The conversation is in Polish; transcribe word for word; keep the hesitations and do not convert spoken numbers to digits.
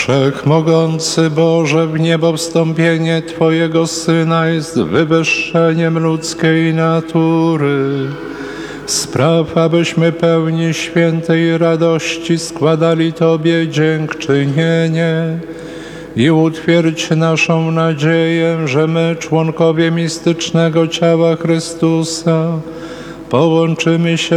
Wszechmogący Boże, w niebo wstąpienie Twojego Syna jest wywyższeniem ludzkiej natury. Spraw, abyśmy pełni świętej radości składali Tobie dziękczynienie i utwierdź naszą nadzieję, że my, członkowie mistycznego ciała Chrystusa, połączymy się